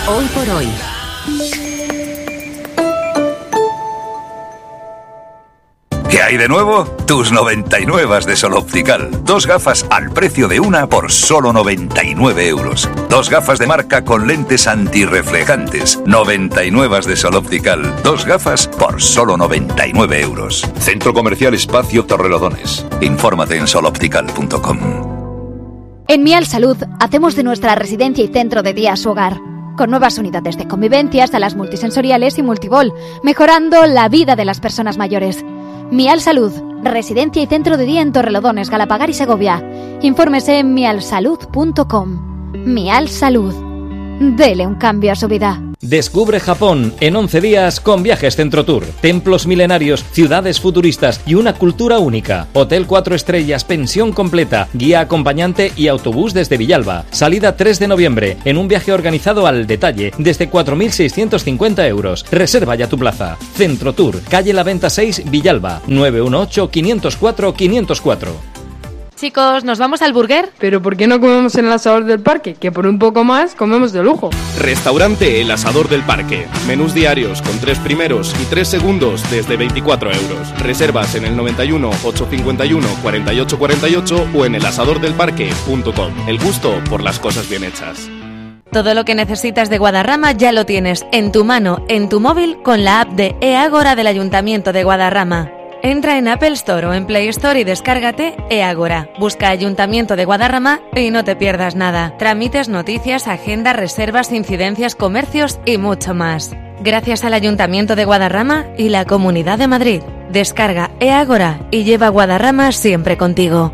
Hoy por hoy. ¿Qué hay de nuevo? Tus 99 de Sol Optical. 2 gafas al precio de una por solo 99 euros. 2 gafas de marca con lentes antirreflejantes. 99 de Sol Optical. 2 gafas por solo 99 euros. Centro Comercial Espacio Torrelodones. Infórmate en soloptical.com. En Mial Salud hacemos de nuestra residencia y centro de día su hogar, con nuevas unidades de convivencia, salas multisensoriales y multibol, mejorando la vida de las personas mayores. Mial Salud, residencia y centro de día en Torrelodones, Galapagar y Segovia. Infórmese en mialsalud.com. Mial Salud. Dele un cambio a su vida. Descubre Japón en 11 días con Viajes Centrotour. Templos milenarios, ciudades futuristas y una cultura única. Hotel 4 estrellas, pensión completa, guía acompañante y autobús desde Villalba. Salida 3 de noviembre en un viaje organizado al detalle desde 4.650 euros. Reserva ya tu plaza. Centrotour, calle La Venta 6, Villalba, 918-504-504. Chicos, ¿nos vamos al burger? ¿Pero por qué no comemos en el asador del parque? Que por un poco más comemos de lujo. Restaurante El Asador del Parque. Menús diarios con 3 primeros y 3 segundos desde 24 euros. Reservas en el 91 851 48 48 o en elasadordelparque.com. El gusto por las cosas bien hechas. Todo lo que necesitas de Guadarrama ya lo tienes en tu mano, en tu móvil, con la app de eAgora del Ayuntamiento de Guadarrama. Entra en Apple Store o en Play Store y descárgate eAgora. Busca Ayuntamiento de Guadarrama y no te pierdas nada. Trámites, noticias, agenda, reservas, incidencias, comercios y mucho más. Gracias al Ayuntamiento de Guadarrama y la Comunidad de Madrid. Descarga eAgora y lleva Guadarrama siempre contigo.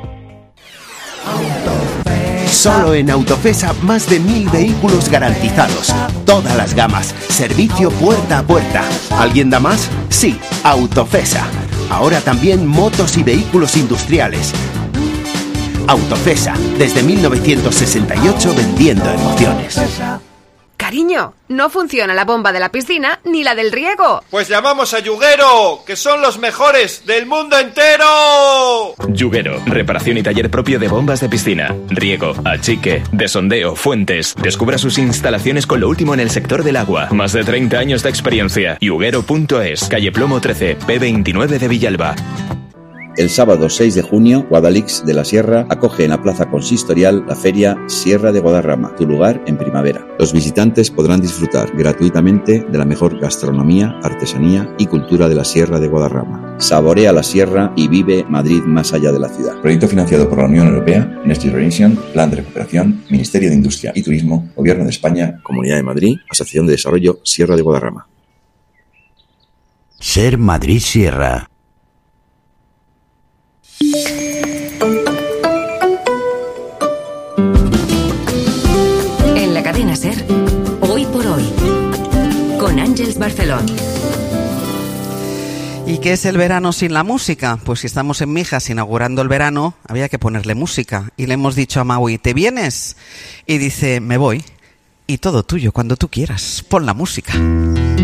Solo en Autofesa más de 1.000 vehículos garantizados. Todas las gamas. Servicio puerta a puerta. ¿Alguien da más? Sí, Autofesa. Ahora también motos y vehículos industriales. Autofesa, desde 1968 vendiendo emociones. Cariño, no funciona la bomba de la piscina ni la del riego. Pues llamamos a Yuguero, que son los mejores del mundo entero. Yuguero, reparación y taller propio de bombas de piscina, riego, achique, desondeo, fuentes. Descubra sus instalaciones con lo último en el sector del agua. Más de 30 años de experiencia. Yuguero.es, calle Plomo 13, P29 de Villalba. El sábado 6 de junio, Guadalix de la Sierra acoge en la plaza consistorial la feria Sierra de Guadarrama, tu lugar en primavera. Los visitantes podrán disfrutar gratuitamente de la mejor gastronomía, artesanía y cultura de la Sierra de Guadarrama. Saborea la Sierra y vive Madrid más allá de la ciudad. Proyecto financiado por la Unión Europea, Next Generation, Plan de Recuperación, Ministerio de Industria y Turismo, Gobierno de España, Comunidad de Madrid, Asociación de Desarrollo Sierra de Guadarrama. Ser Madrid Sierra. En la cadena SER, Hoy por Hoy, con Ángeles Barcelón. ¿Y qué es el verano sin la música? Pues si estamos en Mijas inaugurando el verano, había que ponerle música. Y le hemos dicho a Maui, ¿te vienes? Y dice, me voy. Y todo tuyo, cuando tú quieras. Pon la música.